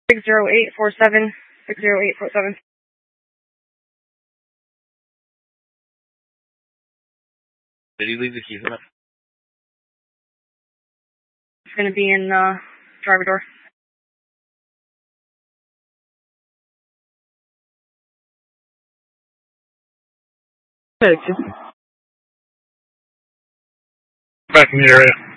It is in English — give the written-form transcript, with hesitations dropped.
60847. 60847. Did he leave the keys in it? It's going to be in driver door. Back in the area.